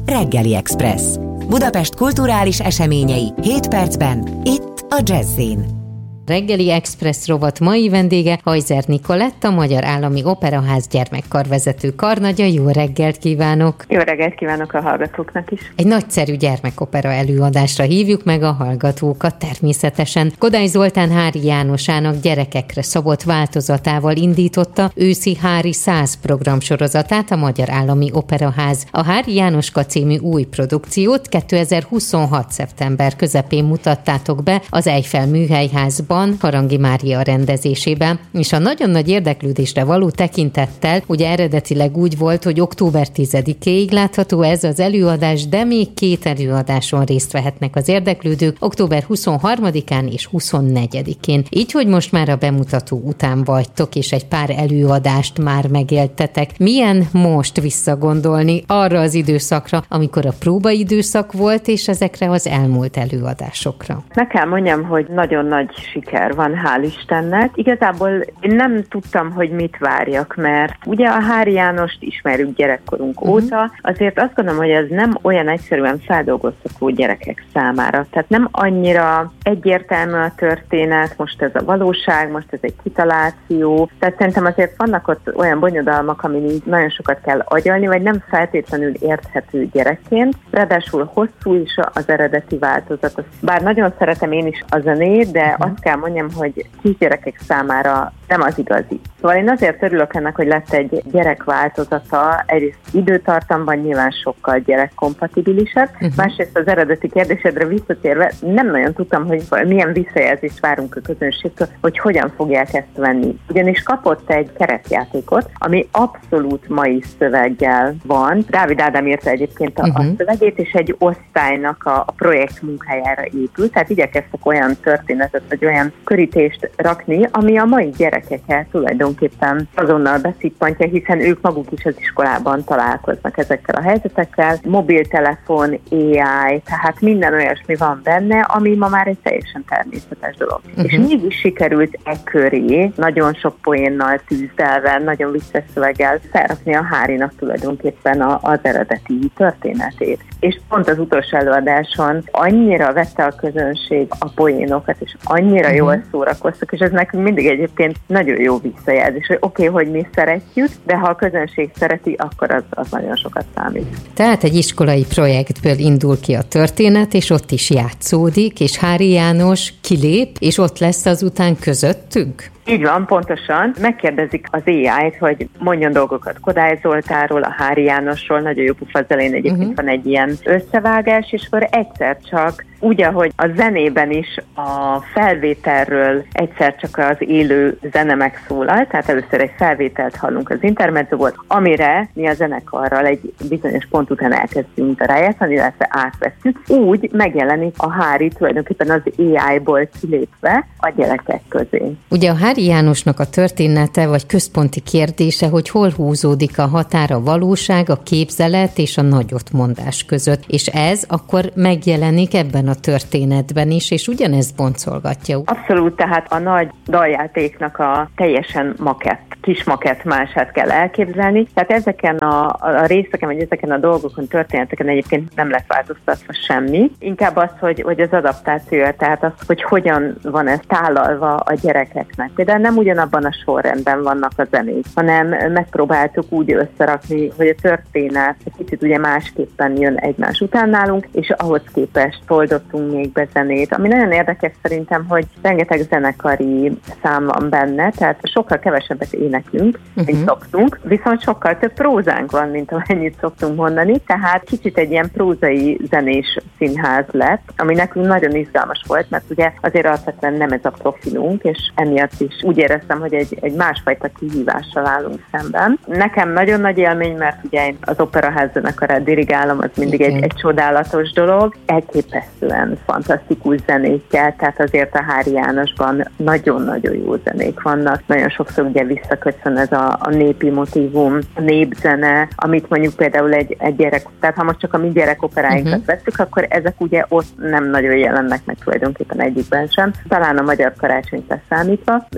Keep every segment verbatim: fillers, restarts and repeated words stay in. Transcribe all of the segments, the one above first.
Reggeli Express. Budapest kulturális eseményei hét percben, itt a Jazz-in. Reggeli Express rovat mai vendége Hajzer Nikolett, a Magyar Állami Operaház gyermekkarvezető karnagya. Jó reggelt kívánok! Jó reggelt kívánok a hallgatóknak is! Egy nagyszerű gyermekopera előadásra hívjuk meg a hallgatókat természetesen. Kodály Zoltán Háry Jánosának gyerekekre szabott változatával indította őszi Háry száz programsorozatát a Magyar Állami Operaház. A Háry Jánoska című új produkciót kétezer-huszonhat. szeptember közepén mutattátok be az Eiffel Műhelyházban, Harangi Mária rendezésében, és a nagyon nagy érdeklődésre való tekintettel, ugye eredetileg úgy volt, hogy október tizedikéig látható ez az előadás, de még két előadáson részt vehetnek az érdeklődők, október huszonharmadikán és huszonnegyedikén. Így, hogy most már a bemutató után vagytok, és egy pár előadást már megéltetek. Milyen most visszagondolni arra az időszakra, amikor a próbaidőszak volt, és ezekre az elmúlt előadásokra? Meg kell mondjam, hogy nagyon nagy siker van, hál' Istennek. Igazából én nem tudtam, hogy mit várjak, mert ugye a Háry Jánost ismerjük gyerekkorunk uh-huh. óta, azért azt gondolom, hogy ez nem olyan egyszerűen feldolgozható gyerekek számára. Tehát nem annyira egyértelmű a történet, most ez a valóság, most ez egy kitaláció. Tehát szerintem azért vannak ott olyan bonyodalmak, amin nagyon sokat kell agyalni, vagy nem feltétlenül érthető gyerekként. Ráadásul hosszú is az eredeti változat. Bár nagyon szeretem én is a zenét, de uh-huh. azt kell mondjam, hogy kisgyerekek számára nem az igazi. Szóval én azért örülök ennek, hogy lett egy gyerekváltozata, egyrészt időtartamban nyilván sokkal gyerekkompatibilisebb, uh-huh. másrészt az eredeti kérdésedre visszatérve nem nagyon tudtam, hogy milyen visszajelzést várunk a közönségtől, hogy hogyan fogják ezt venni. Ugyanis kapott egy keretjátékot, ami abszolút mai szöveggel van. Dávid Ádám írta egyébként a, uh-huh. a szövegét, és egy osztálynak a, a projekt munkájára épült, tehát igyekeztek olyan történetet, vagy olyan körítést rakni, ami a mai gyerekeket tulajdonképpen azonnal beszippantja, hiszen ők maguk is az iskolában találkoznak ezekkel a helyzetekkel. Mobiltelefon, á i, tehát minden olyasmi van benne, ami ma már egy teljesen természetes dolog. Uh-huh. És mégis sikerült e köré nagyon sok poénnal tűzdelve, nagyon vicces szöveggel felrakni a Hárynak tulajdonképpen a, az eredeti történetét. És pont az utolsó előadáson annyira vette a közönség a poénokat, és annyira uh-huh. jól szórakoztak, és ez nekünk mindig egyébként nagyon jó visszajelzés, hogy oké, okay, hogy mi szeretjük, de ha a közönség szereti, akkor az, az nagyon sokat számít. Tehát egy iskolai projektből indul ki a történet, és ott is játszódik, és Háry János kilép, és ott lesz azután közöttünk? Így van, pontosan. Megkérdezik az á i-t, hogy mondjon dolgokat Kodály Zoltánról, a Háry Jánosról, nagyon jó pufa, az elején egyébként uh-huh. van egy ilyen összevágás, és akkor egyszer csak, úgy, ahogy a zenében is a felvételről egyszer csak az élő zene megszólal, tehát először egy felvételt hallunk az intermedzóból, amire mi a zenekarral egy bizonyos pont után elkezdünk rájátszani, illetve átveszünk. Úgy megjelenik a Háry tulajdonképpen az á i-ból kilépve a gyerekek közé. Ugye a Háry Jánosnak a története, vagy központi kérdése, hogy hol húzódik a határ a valóság, a képzelet és a nagyottmondás között. És ez akkor megjelenik ebben a történetben is, és ugyanezt boncolgatja. Abszolút, tehát a nagy daljátéknak a teljesen makett, kis makett mását kell elképzelni. Tehát ezeken a, a részeken, vagy ezeken a dolgokon, történeteken egyébként nem lett változtatva semmi. Inkább az, hogy, hogy az adaptáció, tehát az, hogy hogyan van ez tálalva a gyerekeknek. Például nem ugyanabban a sorrendben vannak a zenék, hanem megpróbáltuk úgy összerakni, hogy a történet kicsit ugye másképpen jön egymás után nálunk, és ahhoz képest oldottunk még be zenét. Ami nagyon érdekes szerintem, hogy rengeteg zenekari szám van benne, tehát sokkal kevesebbet éneklünk, mint uh-huh. szoktunk, viszont sokkal több prózánk van, mint amennyit szoktunk mondani, tehát kicsit egy ilyen prózai zenés színház lett, ami nekünk nagyon izgalmas volt, mert ugye azért alapvetően nem ez a profilunk, és emiatt is úgy éreztem, hogy egy, egy másfajta kihívással állunk szemben. Nekem nagyon nagy élmény, mert ugye én az Operaház zenekarát dirigálom, az mindig egy, egy csodálatos dolog. Elképesztően fantasztikus zenékkel, tehát azért a Háry Jánosban nagyon-nagyon jó zenék vannak. Nagyon sokszor ugye visszaköszön ez a, a népi motívum, a népzene, amit mondjuk például egy, egy gyerek, tehát ha most csak a mi gyerekoperáinkat uh-huh. vesszük, akkor ezek ugye ott nem nagyon jelennek meg tulajdonképpen egyikben sem. Talán a Magyar Karácsonyt leszámítva.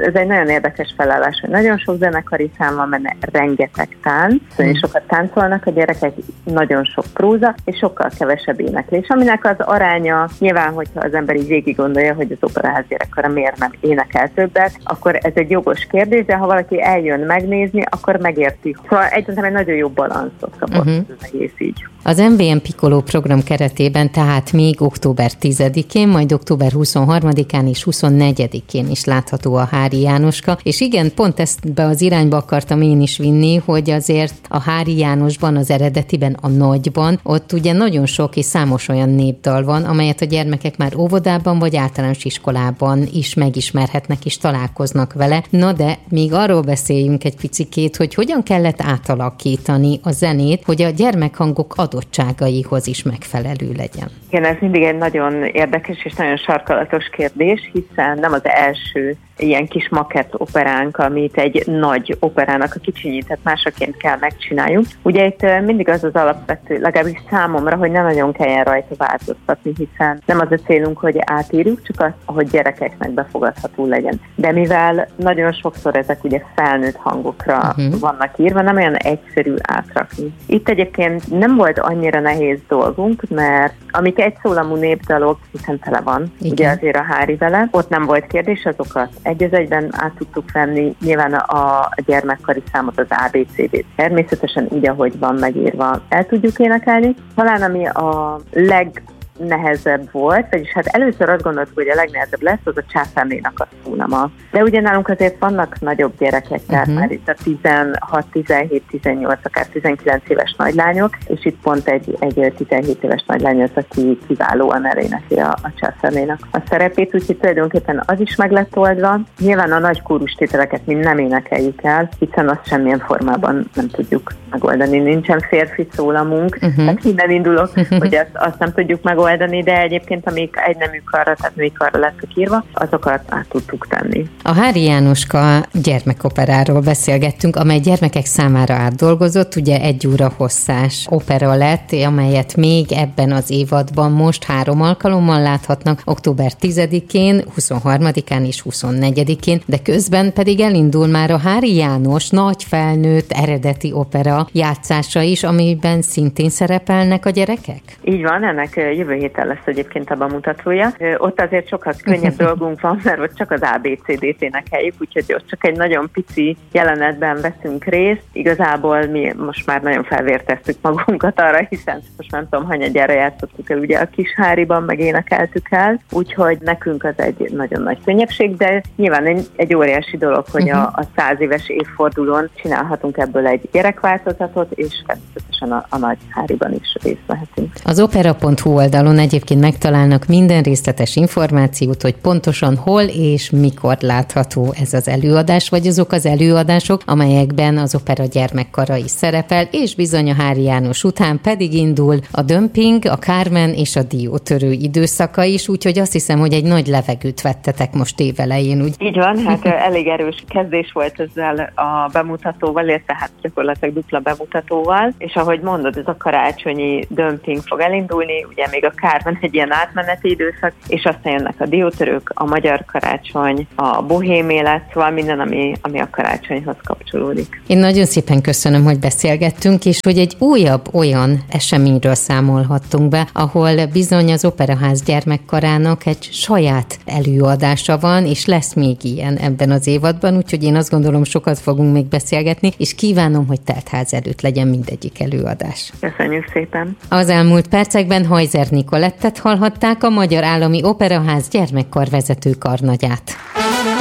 ez egy nagyon érdekes felállás, hogy nagyon sok zenekari szám van benne, rengeteg tánc, nagyon sokat táncolnak a gyerekek, nagyon sok próza, és sokkal kevesebb éneklés, aminek az aránya nyilván, hogyha az ember így végig gondolja, hogy az Operaház gyerekkora miért nem énekel többet, akkor ez egy jogos kérdés, de ha valaki eljön megnézni, akkor megérti. Szóval egyáltalán egy nagyon jó balanszot kapott uh-huh. az egész így. Az em vé em Piccolo program keretében tehát még október tizedikén, majd október huszonharmadikán és huszonnegyedikén is látható a Hári Jánoska, és igen, pont ezt be az irányba akartam én is vinni, hogy azért a Hári Jánosban, az eredetiben, a nagyban, ott ugye nagyon sok és számos olyan népdal van, amelyet a gyermekek már óvodában vagy általános iskolában is megismerhetnek és találkoznak vele. Na de még arról beszéljünk egy picikét, hogy hogyan kellett átalakítani a zenét, hogy a gyermekhangok adottságaihoz is megfelelő legyen. Igen, ez mindig egy nagyon érdekes és nagyon sarkalatos kérdés, hiszen nem az első ilyen kis makett operánk, amit egy nagy operának a kicsinyített másaként kell megcsináljuk. Ugye itt mindig az az alapvető, legalábbis számomra, hogy ne nagyon kelljen rajta változtatni, hiszen nem az a célunk, hogy átírjuk, csak az, hogy gyerekeknek befogadható legyen. De mivel nagyon sokszor ezek ugye felnőtt hangokra uh-huh. vannak írva, nem olyan egyszerű átrakni. Itt egyébként nem volt annyira nehéz dolgunk, mert amik egy szólamú népdalok, hiszen tele van, igen. ugye azért a Hári vele, ott nem volt kérdés, azokat egy az egyben át tudtuk venni, nyilván a, a gyermekkari számot, az á bé cé dét természetesen úgy, ahogy van megírva, el tudjuk énekelni. Talán ami a leg nehezebb volt, vagyis hát először azt gondoltuk, hogy a legnehezebb lesz, az a császárnénak a szónama. De ugye nálunk azért vannak nagyobb gyerekek, tehát uh-huh. már itt a tizenhat, tizenhét, tizennyolc, akár tizenkilenc éves nagylányok, és itt pont egy, egy tizenhét éves nagylány az, aki kiválóan elénekli a, a császárnénak a szerepét, úgyhogy tulajdonképpen az is meg lett oldva. Nyilván a nagy kórustételeket mi nem énekeljük el, hiszen azt semmilyen formában nem tudjuk megoldani. Nincsen férfi szólamunk, uh-huh. tehát innen indulok, uh-huh. hogy azt, azt nem tudjuk megoldani, de egyébként amik egy nemű karra, tehát női karra lettek írva, azokat át tudtuk tenni. A Hári Jánoska gyermekoperáról beszélgettünk, amely gyermekek számára átdolgozott, ugye egy óra hosszás opera lett, amelyet még ebben az évadban most három alkalommal láthatnak, október tizedikén, huszonharmadikán és huszonnegyedikén, de közben pedig elindul már a Hári János nagy felnőtt eredeti opera játszása is, amiben szintén szerepelnek a gyerekek? Így van, ennek jövő héten lesz egyébként a bemutatója. Ott azért sokkal könnyebb dolgunk van, mert ott csak az á bé cé dét énekeljük, úgyhogy ott csak egy nagyon pici jelenetben veszünk részt. Igazából mi most már nagyon felvérteztük magunkat arra, hiszen most nem tudom, hanyadjára játszottuk el, ugye a kis Háriban meg énekeltük el, úgyhogy nekünk az egy nagyon nagy könnyebbség, de nyilván egy, egy óriási dolog, hogy uh-huh. a, a száz éves évfordulón csinálhatunk ebből egy gyerekváltozatot, és természetesen a, a nagy Háriban is részt vehetünk. Az opera pont hu oldalon egyébként megtalálnak minden részletes információt, hogy pontosan hol és mikor látható ez az előadás, vagy azok az előadások, amelyekben az opera gyermekkara is szerepel, és bizony a Hári János után pedig indul a dömping, a Carmen és a diótörő időszaka is, úgyhogy azt hiszem, hogy egy nagy levegőt vettetek most évelején, úgy? Így van, hát elég erős kezdés volt ezzel a bemutatóval, illetve hát gyakorlatilag dupla bemutatóval, és ahogy mondod, ez a karácsonyi dömping fog elindulni, ugye még a Carmen egy ilyen átmeneti időszak, és aztán jönnek a diótörők, a magyar karácsony, a bohém élet, szóval minden, ami, ami a karácsonyhoz kapcsolódik. Én nagyon szépen köszönöm, hogy beszélgettünk, és hogy egy újabb olyan eseményről számolhattunk be, ahol bizony az Operaház gyermekkarának egy saját előadása van, és lesz még ilyen ebben az évadban, úgyhogy én azt gondolom, sokat fogunk még beszélgetni, és kívánom, hogy teltház előtt legyen mindegyik előadás. Köszönjük szépen! Az elmúlt percekben Hajzer Nicolettet hallhatták, a Magyar Állami Operaház gyermekkarvezető karnagyát.